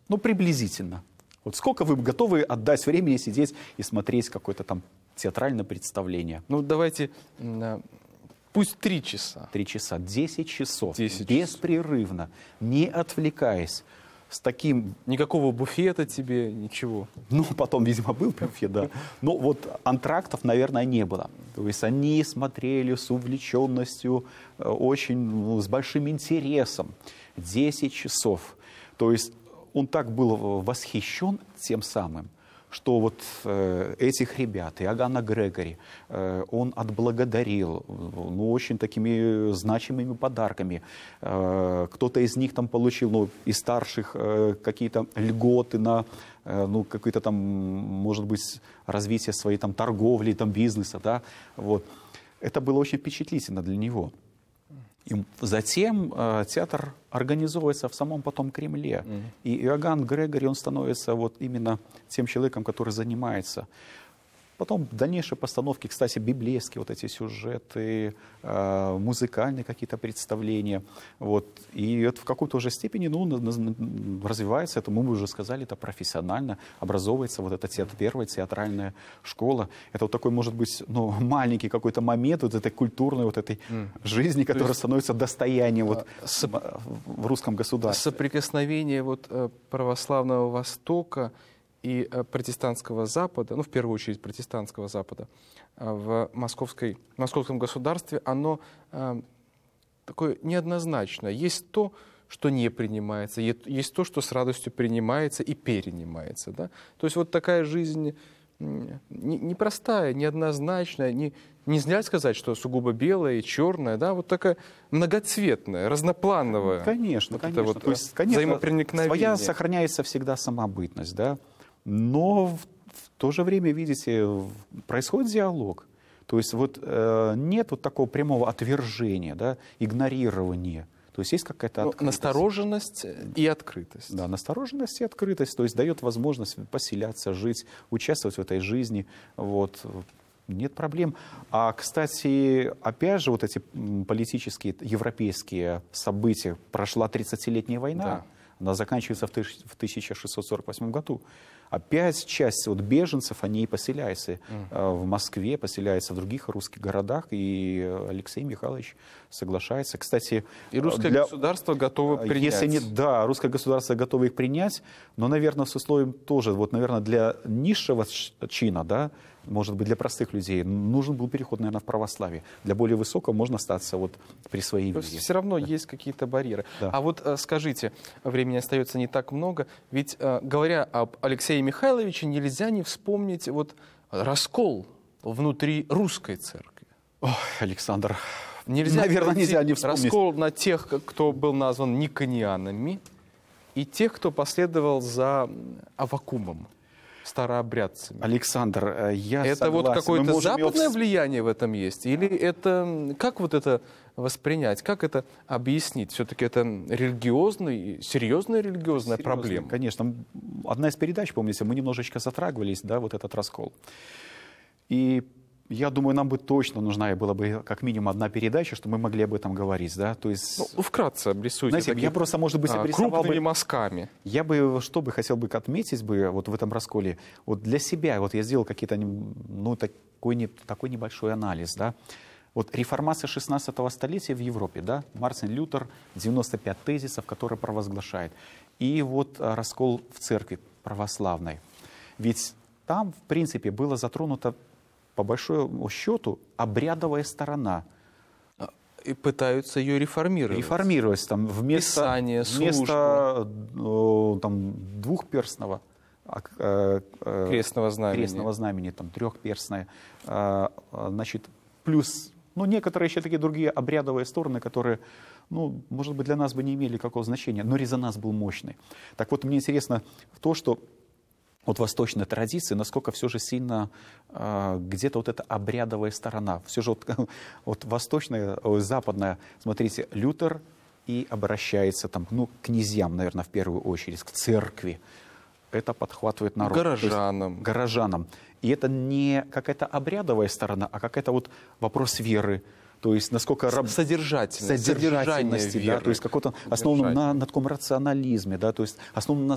Ну, приблизительно. Вот сколько вы готовы отдать времени сидеть и смотреть какое-то там театральное представление? Ну, давайте, пусть 3 часа. 3 часа, 10 часов, 10 беспрерывно, не отвлекаясь, с таким... Никакого буфета тебе, ничего. Ну, потом, видимо, был буфет, да. Но вот антрактов, наверное, не было. То есть они смотрели с увлеченностью, очень, с большим интересом. 10 часов. То есть он так был восхищен тем самым, что вот этих ребят, Иоганна Грегори, он отблагодарил, ну, очень такими значимыми подарками. Кто-то из них там получил, ну, из старших какие-то льготы на, ну, какое-то там, может быть, развитие своей там торговли, там бизнеса, да, вот. Это было очень впечатлительно для него. И затем театр организовывается в самом потом Кремле. И Иоганн Грегори, он становится вот именно тем человеком, который занимается. Потом дальнейшие постановки, кстати, библейские вот эти сюжеты, музыкальные какие-то представления. Вот. И это в какой-то уже степени, ну, развивается, это, мы уже сказали, это профессионально, образовывается вот эта первая театральная школа. Это вот такой, может быть, ну, маленький какой-то момент вот этой культурной вот этой жизни, которая становится достоянием вот в русском государстве. Соприкосновение вот православного Востока и протестантского Запада, ну, в первую очередь протестантского Запада, в московском государстве, оно такое неоднозначное. Есть то, что не принимается, есть то, что с радостью принимается и перенимается. Да? То есть вот такая жизнь непростая, неоднозначная, нельзя сказать, что сугубо белая и черная, да, вот такая многоцветная, разноплановая. Конечно, вот конечно. Вот, то есть, конечно, взаимопроникновение. своя сохраняется всегда самобытность, да, но в то же время, видите, происходит диалог. То есть вот нет вот такого прямого отвержения, да, игнорирования. То есть есть какая-то открытость. Настороженность и открытость. Да, настороженность и открытость. То есть дает возможность поселяться, жить, участвовать в этой жизни. Вот. Нет проблем. А, кстати, опять же, вот эти политические, европейские события. Прошла 30-летняя война. Да. Она заканчивается в 1648 году. Опять часть вот беженцев, они поселяются в Москве, поселяются в других русских городах, и Алексей Михайлович соглашается. Кстати, и русское государство готово принять. Если нет, да, русское государство готово их принять, но, наверное, с условием тоже, вот, наверное, для низшего чина, да, может быть, для простых людей нужен был переход, наверное, в православие. Для более высокого можно остаться вот при своей вере. Все равно есть какие-то барьеры. Да. А вот скажите, времени остается не так много, ведь говоря об Алексее Михайловиче, нельзя не вспомнить вот раскол внутри русской церкви. Ой, Александр, наверное, нельзя не вспомнить. Раскол на тех, кто был назван никонианами, и тех, кто последовал за Аввакумом, старообрядцами. Александр, я это согласен. Вот какое-то западное влияние в этом есть? Или это... Как вот это воспринять? Как это объяснить? Все-таки это серьезная религиозная проблема. Конечно. Одна из передач, помните, мы немножечко затрагивались, да, вот этот раскол. И я думаю, нам бы точно нужна была бы как минимум одна передача, чтобы мы могли об этом говорить, да, то есть... Ну, вкратце обрисуйте. Знаете, я просто, может быть, обрисовал крупными бы... мазками. Я бы, что бы хотел бы отметить бы вот в этом расколе, вот для себя, вот я сделал какие-то, ну, такой небольшой анализ, да. Вот реформация 16-го столетия в Европе, да, Мартин Лютер, 95 тезисов, которые провозглашает. И вот раскол в церкви православной. Ведь там, в принципе, было затронуто по большому счету обрядовая сторона. И пытаются ее реформировать. Реформировать там вместо там, двухперстного крестного знамени, там, трехперстное, значит, плюс, ну, некоторые еще такие другие обрядовые стороны, которые, ну, может быть, для нас бы не имели какого значения, но резонанс был мощный. Так вот, мне интересно то, что вот восточной традиции, насколько все же сильно где-то вот эта обрядовая сторона. Все же вот восточная, западная, смотрите, Лютер и обращается там, ну, к князьям, наверное, в первую очередь, к церкви. Это подхватывает народ. Горожанам. И это не какая-то обрядовая сторона, а какая-то вот вопрос веры. То есть насколько содержательности, да, то есть какой-то основан на таком рационализме, да, то есть основан на